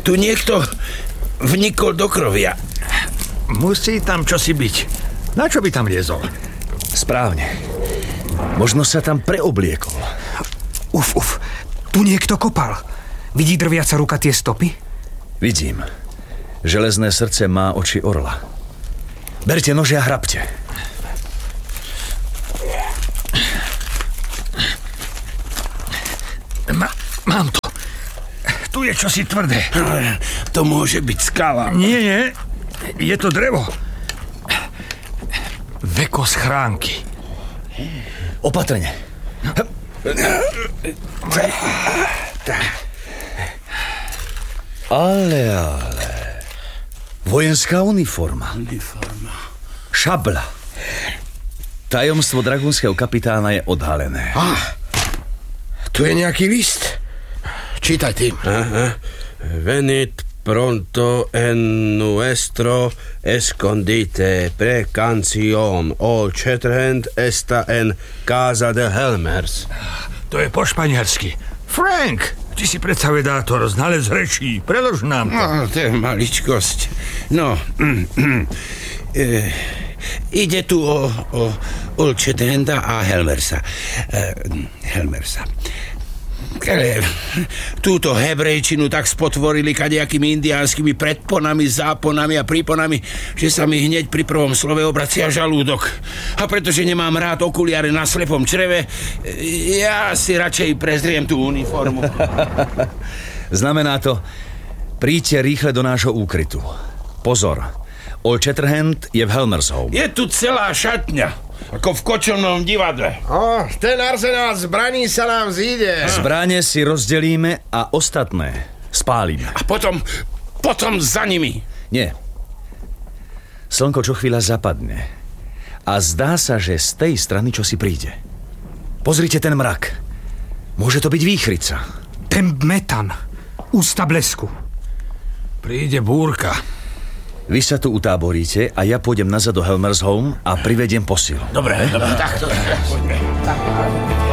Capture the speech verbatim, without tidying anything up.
Tu niekto vnikol do krovia. Musí tam čosi byť. Na čo by tam liezol? Správne. Možno sa tam preobliekol. Uf, uf, tu niekto kopal. Vidí drviaca ruka tie stopy? Vidím. Železné srdce má oči orla. Berte nože a hrabte. Ma, mám to. Tu je čosi tvrdé. To môže byť skala. Nie, nie. Je to drevo. Veko schránky. Opatrne. Ale, ale. Vojenská uniforma. Uniforma. Šabla. Tajomstvo dragúnskeho kapitána je odhalené. Ah, tu je nejaký list. Čítaj ty. Aha. Venit pronto en nuestro escondite precancion. All Shatterhand esta en casa de Helmers. To je po španielsky. Frank, ty si predsa vedátor, znalec rečí. Prelož nám to. No, to je maličkosť. No, mm, mm, e, ide tu o, o Old Shatterhanda a Helmersa. E, Helmersa. Ale túto hebrejčinu tak spotvorili kadejakými indiánskymi predponami, záponami a príponami, že sa mi hneď pri prvom slove obracia žalúdok. A pretože nemám rád okuliare na slepom čreve, ja si radšej prezriem tú uniformu. Znamená to, príďte rýchle do nášho úkrytu. Pozor, Old Shatterhand je v Helmershome. Je tu celá šatňa, ako v kočovnom divadle. Oh, ten arzenál zbraní sa nám zíde. Zbrane si rozdelíme a ostatné spálime. A potom, potom za nimi. Nie. Slnko čo chvíľa zapadne. A zdá sa, že z tej strany čo si príde. Pozrite ten mrak. Môže to byť výchrica. Ten metan. Ústa blesku. Príde búrka. Vy sa tu utáboríte a ja pôjdem nazad do Helmershome a privediem posil. Dobre, dobre, takto. Poďme.